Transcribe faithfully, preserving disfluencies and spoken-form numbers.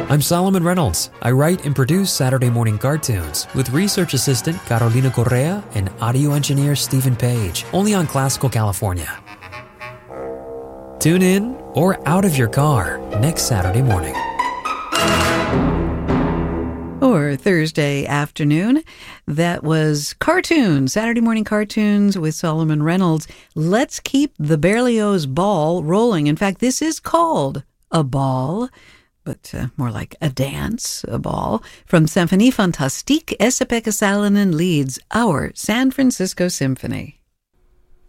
I'm Solomon Reynolds. I write and produce Saturday Morning Cartoons with research assistant Carolina Correa and audio engineer Stephen Page, only on Classical California. Tune in or out of your car next Saturday morning. Or Thursday afternoon. That was Cartoons, Saturday Morning Cartoons with Solomon Reynolds. Let's keep the Berlioz ball rolling. In fact, this is called a ball, but uh, more like a dance, a ball. From Symphonie Fantastique, Esa-Pekka Salonen leads our San Francisco Symphony.